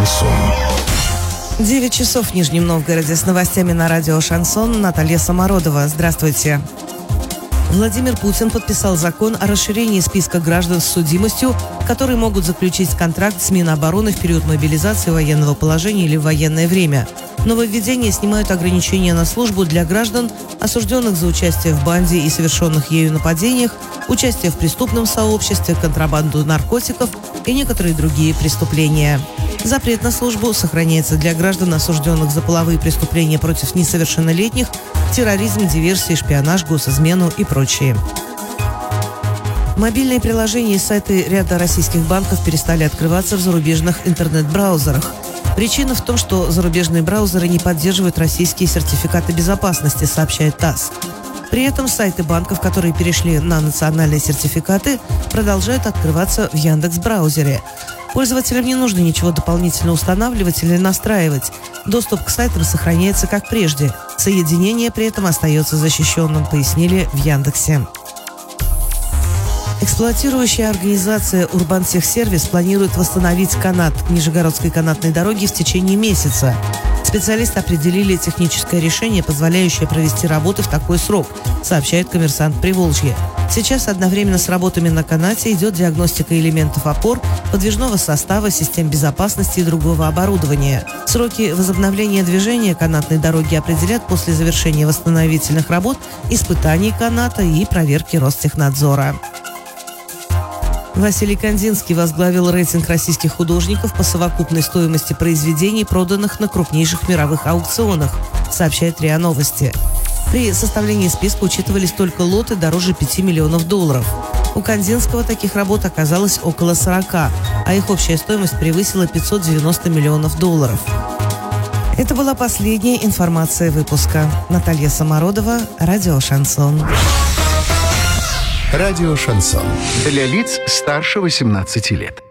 Шансон. 9 часов в Нижнем Новгороде. С новостями на радио «Шансон» Наталья Самородова. Здравствуйте. Владимир Путин подписал закон о расширении списка граждан с судимостью, которые могут заключить контракт с Минобороны в период мобилизации, военного положения или в военное время. Нововведения снимают ограничения на службу для граждан, осужденных за участие в банде и совершенных ею нападениях, участие в преступном сообществе, контрабанду наркотиков и некоторые другие преступления. Запрет на службу сохраняется для граждан, осужденных за половые преступления против несовершеннолетних, терроризм, диверсии, шпионаж, госизмену и прочее. Мобильные приложения и сайты ряда российских банков перестали открываться в зарубежных интернет-браузерах. Причина в том, что зарубежные браузеры не поддерживают российские сертификаты безопасности, сообщает ТАСС. При этом сайты банков, которые перешли на национальные сертификаты, продолжают открываться в Яндекс.Браузере. Пользователям не нужно ничего дополнительно устанавливать или настраивать. Доступ к сайтам сохраняется как прежде. Соединение при этом остается защищенным, пояснили в Яндексе. Эксплуатирующая организация «Урбантехсервис» планирует восстановить канат Нижегородской канатной дороги в течение месяца. Специалисты определили техническое решение, позволяющее провести работы в такой срок, сообщает «Коммерсант Приволжье». Сейчас одновременно с работами на канате идет диагностика элементов опор, подвижного состава, систем безопасности и другого оборудования. Сроки возобновления движения канатной дороги определят после завершения восстановительных работ, испытаний каната и проверки Ростехнадзора. Василий Кандинский возглавил рейтинг российских художников по совокупной стоимости произведений, проданных на крупнейших мировых аукционах, сообщает РИА Новости. При составлении списка учитывались только лоты дороже $5 миллионов. У Кандинского таких работ оказалось около 40, а их общая стоимость превысила $590 миллионов. Это была последняя информация выпуска. Наталья Самородова, радио «Шансон». Радио «Шансон». Для лиц старше 18 лет.